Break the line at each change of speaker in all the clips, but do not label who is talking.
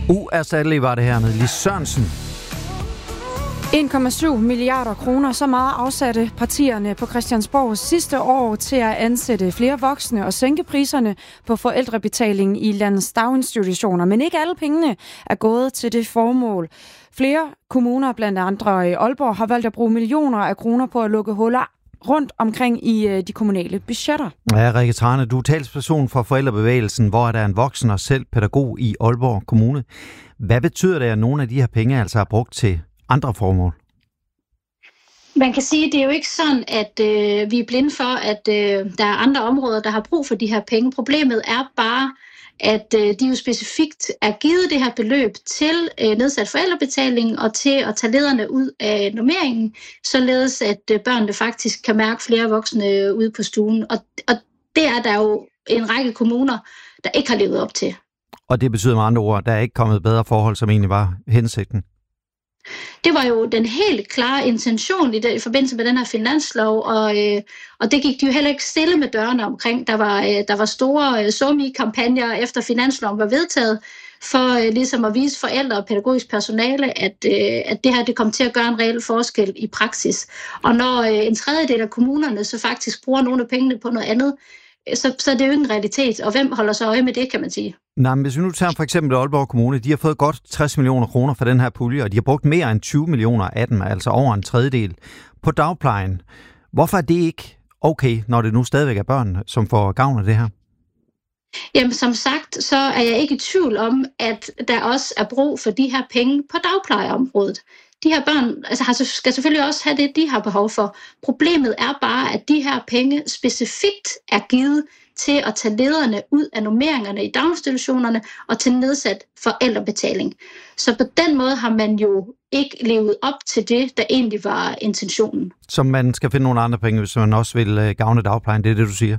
Uerstattelig var det her med Lis Sørensen.
1,7 milliarder kroner, så meget afsatte partierne på Christiansborg sidste år til at ansætte flere voksne og sænke priserne på forældrebetaling i landets daginstitutioner. Men ikke alle pengene er gået til det formål. Flere kommuner, blandt andre i Aalborg, har valgt at bruge millioner af kroner på at lukke huller rundt omkring i de kommunale budgetter.
Ja, Rikke Trane, du er talsperson for forældrebevægelsen, hvor der er en voksen og selv pædagog i Aalborg Kommune. Hvad betyder det, at nogle af de her penge altså er brugt til andre formål?
Man kan sige, at det er jo ikke sådan, at vi er blinde for, at der er andre områder, der har brug for de her penge. Problemet er bare, at de jo specifikt er givet det her beløb til nedsat forældrebetaling og til at tage lederne ud af normeringen, således at børnene faktisk kan mærke flere voksne ude på stuen. Og det er der jo en række kommuner, der ikke har levet op til. Og
det betyder med andre ord, at der er ikke kommet bedre forhold, som egentlig var hensigten?
Det var jo den helt klare intention i forbindelse med den her finanslov, og det gik de jo heller ikke stille med dørene omkring. Der var store SoMe-kampagner efter finansloven var vedtaget, for ligesom at vise forældre og pædagogisk personale, at det her det kom til at gøre en reel forskel i praksis. Og når en tredjedel af kommunerne så faktisk bruger nogle af pengene på noget andet, så er det jo ikke en realitet. Og hvem holder så øje med det, kan man sige?
Nej, men hvis vi nu tager for eksempel Aalborg Kommune, de har fået godt 60 millioner kroner for den her pulje, og de har brugt mere end 20 millioner af dem, altså over en tredjedel, på dagplejen. Hvorfor er det ikke okay, når det nu stadigvæk er børn, som får gavn af det her?
Jamen, som sagt, så er jeg ikke i tvivl om, at der også er brug for de her penge på dagplejeområdet. De her børn skal selvfølgelig også have det, de har behov for. Problemet er bare, at de her penge specifikt er givet til at tage lederne ud af normeringerne i daginstitutionerne og til nedsat forældrebetaling. Så på den måde har man jo ikke levet op til det, der egentlig var intentionen.
Så man skal finde nogle andre penge, hvis man også vil gavne dagplejen, det er det, du siger?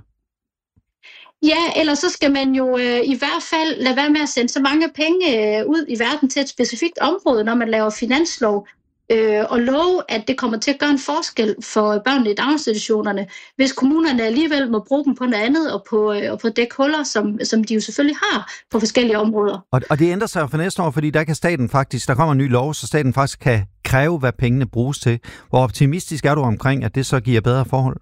Ja, ellers så skal man jo i hvert fald lade være med at sende så mange penge ud i verden til et specifikt område, når man laver finanslov, og love, at det kommer til at gøre en forskel for børnene i daginstitutionerne, hvis kommunerne alligevel må bruge dem på noget andet og på dække huller, som de jo selvfølgelig har på forskellige områder.
Og det ændrer sig for næste år, fordi der kommer en ny lov, så staten faktisk kan kræve, hvad pengene bruges til. Hvor optimistisk er du omkring, at det så giver bedre forhold?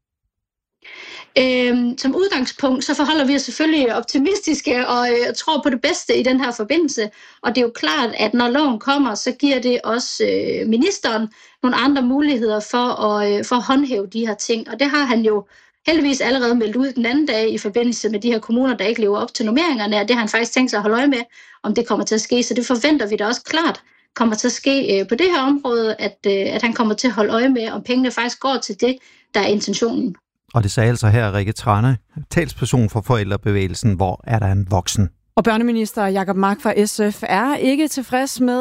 Som udgangspunkt, så forholder vi os selvfølgelig optimistiske og tror på det bedste i den her forbindelse. Og det er jo klart, at når loven kommer, så giver det også ministeren nogle andre muligheder for at håndhæve de her ting. Og det har han jo heldigvis allerede meldt ud den anden dag i forbindelse med de her kommuner, der ikke lever op til normeringerne. Og det har han faktisk tænkt sig at holde øje med, om det kommer til at ske. Så det forventer vi da også klart kommer til at ske på det her område, at han kommer til at holde øje med, om pengene faktisk går til det, der er intentionen.
Og det sagde altså her Rikke Trane, talsperson for forældrebevægelsen, hvor er der en voksen.
Og børneminister Jacob Mark fra SF er ikke tilfreds med